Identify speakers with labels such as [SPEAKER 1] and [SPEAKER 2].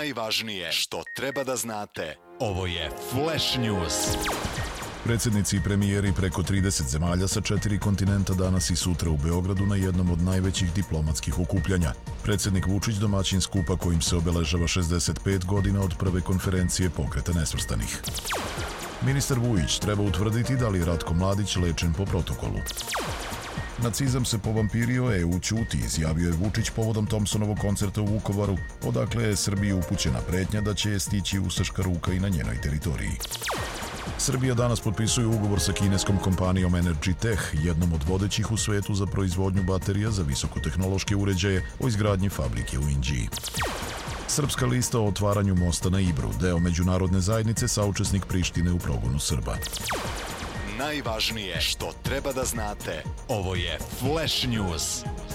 [SPEAKER 1] Najvažnije što treba da znate. Ovo je Flash News.
[SPEAKER 2] Predsjednici i premijeri preko 30 zemalja sa 4 kontinenta danas i sutra u Beogradu na jednom od najvećih diplomatskih okupljanja. Predsjednik Vučić domaćin skupa kojim se obeležava 65 godina od prve konferencije Pokreta nesvrstanih. Ministar Vujić treba utvrditi da li je Ratko Mladić lečen po protokolu. Nacizam se povampirio, EU ćuti, izjavio je Vučić povodom Thompsonovog koncerta u Vukovaru, odakle je Srbiji upućena pretnja da će je stići ustaška ruka i na njenoj teritoriji. Srbija danas potpisuje ugovor sa kineskom kompanijom Energy Tech, jednom od vodećih u svetu za proizvodnju baterija za visokotehnološke uređaje, o izgradnji fabrike u Inđiji. Srpska lista o otvaranju mosta na Ibru, deo međunarodne zajednice, saučesnik Prištine u progonu Srba.
[SPEAKER 1] Najvažnije što treba da znate. Ovo je Flash News.